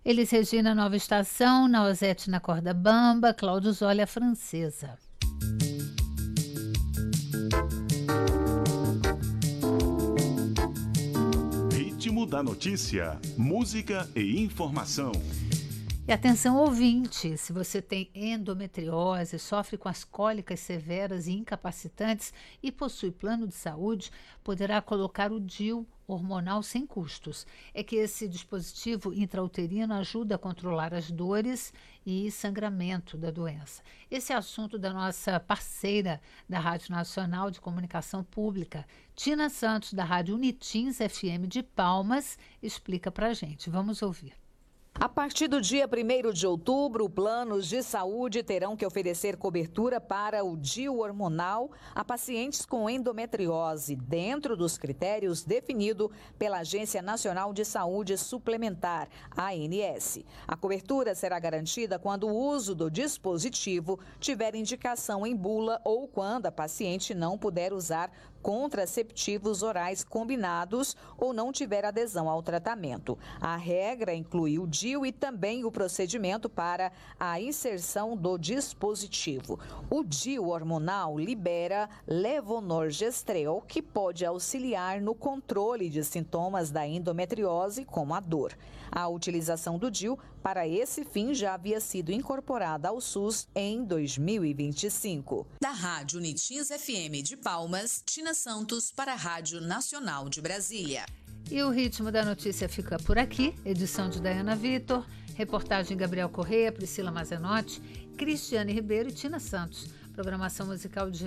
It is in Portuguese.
Elis Regina, Nova Estação, Nausete na Corda Bamba, Cláudio Zólia, Francesa. Ritmo da notícia, música e informação. E atenção, ouvinte, se você tem endometriose, sofre com as cólicas severas e incapacitantes e possui plano de saúde, poderá colocar o DIU hormonal sem custos. É que esse dispositivo intrauterino ajuda a controlar as dores e sangramento da doença. Esse é assunto da nossa parceira da Rádio Nacional de Comunicação Pública, Tina Santos, da Rádio Unitins FM de Palmas, explica pra gente. Vamos ouvir. A partir do dia 1º de outubro, planos de saúde terão que oferecer cobertura para o DIU hormonal a pacientes com endometriose, dentro dos critérios definidos pela Agência Nacional de Saúde Suplementar, ANS. A cobertura será garantida quando o uso do dispositivo tiver indicação em bula ou quando a paciente não puder usar contraceptivos orais combinados ou não tiver adesão ao tratamento. A regra inclui o DIU e também o procedimento para a inserção do dispositivo. O DIU hormonal libera levonorgestrel, que pode auxiliar no controle de sintomas da endometriose, como a dor. A utilização do DIU para esse fim já havia sido incorporada ao SUS em 2025. Da Rádio Unitins FM de Palmas, Tina Santos para a Rádio Nacional de Brasília. E o Ritmo da Notícia fica por aqui. Edição de Dayana Vitor, reportagem Gabriel Correia, Priscila Mazenotti, Cristiane Ribeiro e Tina Santos. Programação musical de